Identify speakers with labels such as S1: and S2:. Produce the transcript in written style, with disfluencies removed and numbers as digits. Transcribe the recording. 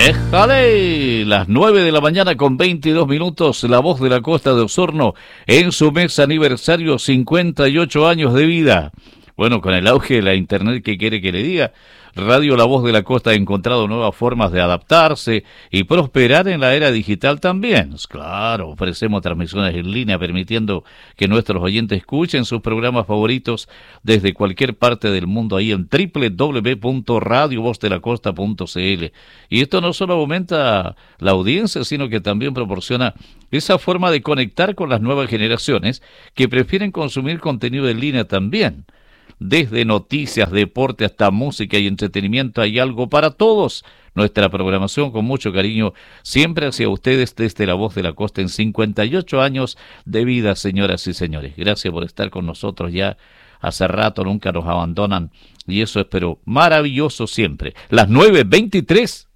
S1: Éjale, las 9 de la mañana con 22 minutos, La Voz de la Costa de Osorno en su mes aniversario, 58 años de vida. Bueno, con el auge de la internet, ¿qué quiere que le diga? Radio La Voz de la Costa ha encontrado nuevas formas de adaptarse y prosperar en la era digital también. Claro, ofrecemos transmisiones en línea permitiendo que nuestros oyentes escuchen sus programas favoritos desde cualquier parte del mundo ahí en www.radiovozdelacosta.cl. Y esto no solo aumenta la audiencia, sino que también proporciona esa forma de conectar con las nuevas generaciones que prefieren consumir contenido en línea también. Desde noticias, deporte hasta música y entretenimiento hay algo para todos. Nuestra programación con mucho cariño siempre hacia ustedes desde La Voz de la Costa en 58 años de vida, señoras y señores. Gracias por estar con nosotros ya hace rato, nunca nos abandonan y eso es pero maravilloso siempre. Las 9:23.